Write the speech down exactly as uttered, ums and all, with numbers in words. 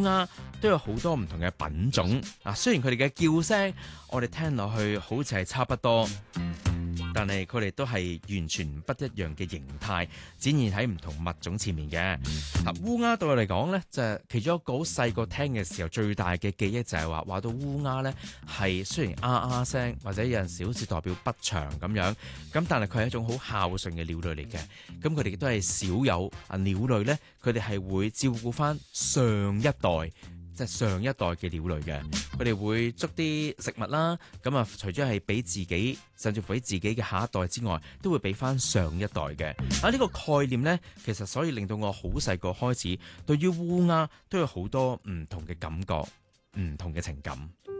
鴉都有好多唔同嘅品種啊。雖然佢哋嘅叫聲我哋聽落去好似係差不多，但係佢哋都係完全不一樣嘅形態，展現喺唔同物種前面嘅。啊，烏鴉對我嚟講呢，就係其中一個好細個聽嘅時候最大嘅記憶就係話話到烏鴉呢係雖然啊啊聲或者有陣時好似代表不祥咁樣，咁但係佢係一種好孝順嘅鳥類嚟嘅。咁佢哋亦都係少有啊鳥類呢，佢哋係會照顧翻上一代。即係上一代嘅鳥類嘅，佢哋會捉啲食物啦，咁啊，除咗係俾自己，甚至乎俾自己嘅下一代之外，都會俾翻上一代嘅。啊，呢個概念呢，其實所以令到我好細個開始，對於烏鴉都有好多唔同嘅感覺，唔同嘅情感。